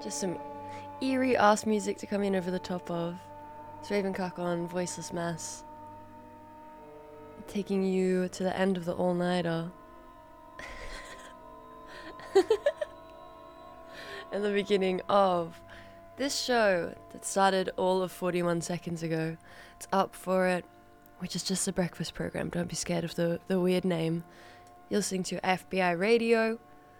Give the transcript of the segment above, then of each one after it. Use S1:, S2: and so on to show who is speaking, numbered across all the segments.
S1: Just some eerie ass music to come in over the top of. It's Ravencock on Voiceless Mass, taking you to the end of the all-nighter. And the beginning of this show that started all of 41 seconds ago. It's Up For It, which is just a breakfast program. Don't be scared of the weird name. You're listening to FBI Radio.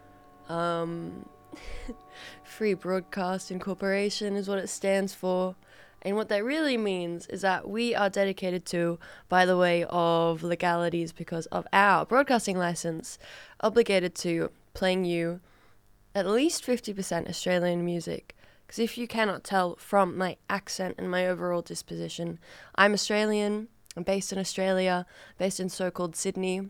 S1: Free Broadcast Incorporation is what it stands for. And what that really means is that we are dedicated to, by the way of legalities because of our broadcasting license, obligated to playing you at least 50% Australian music. Because if you cannot tell from my accent and my overall disposition, I'm Australian. I'm based in Australia, based in so-called Sydney.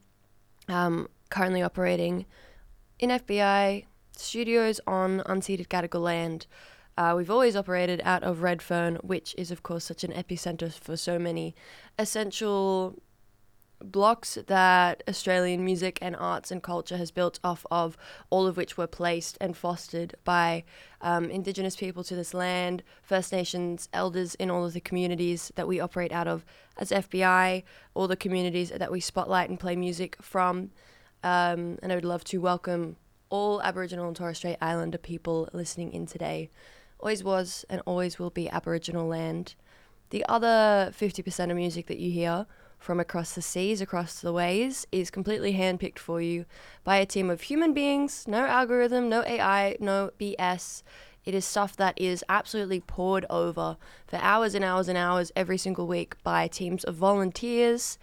S1: Currently operating in FBI studios on unceded Gadigal land. We've always operated out of Redfern, which is, of course, such an epicenter for so many essential blocks that Australian music and arts and culture has built off of, all of which were placed and fostered by Indigenous people to this land, First Nations elders in all of the communities that we operate out of as FBI, all the communities that we spotlight and play music from. And I would love to welcome all Aboriginal and Torres Strait Islander people listening in today. Always was and always will be Aboriginal land. The other 50% of music that you hear from across the seas, across the ways, is completely handpicked for you by a team of human beings. No algorithm, no AI, no BS. It is stuff that is absolutely poured over for hours and hours and hours every single week by teams of volunteers.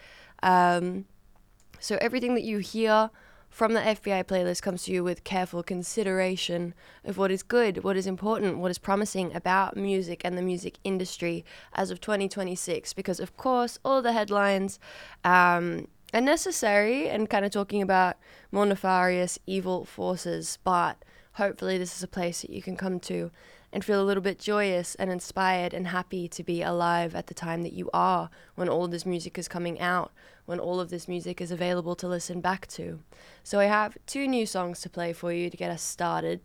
S1: So everything that you hear from the FBI playlist comes to you with careful consideration of what is good, what is important, what is promising about music and the music industry as of 2026. Because, of course, all the headlines are necessary and kind of talking about more nefarious, evil forces. But hopefully this is a place that you can come to and feel a little bit joyous and inspired and happy to be alive at the time that you are, when all of this music is coming out, when all of this music is available to listen back to. So I have two new songs to play for you to get us started.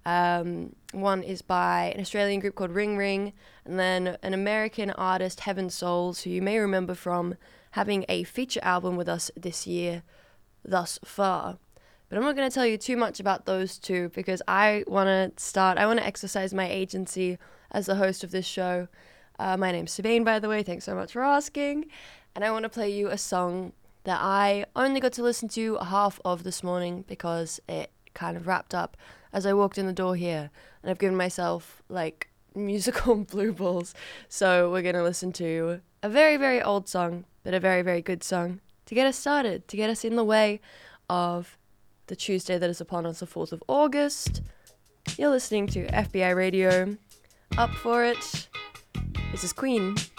S1: One is by an Australian group called Ring Ring, and then an American artist, Heaven Souls, who you may remember from having a feature album with us this year thus far. But I'm not going to tell you too much about those two because I want to exercise my agency as the host of this show. My name's Sabine, by the way. Thanks so much for asking. And I want to play you a song that I only got to listen to half of this morning because it kind of wrapped up as I walked in the door here. And I've given myself, like, musical blue balls. So we're going to listen to a very, very old song, but a very, very good song to get us started, to get us in the way of the Tuesday that is upon us, the 4th of August. You're listening to FBI Radio. Up For It. This is Queen.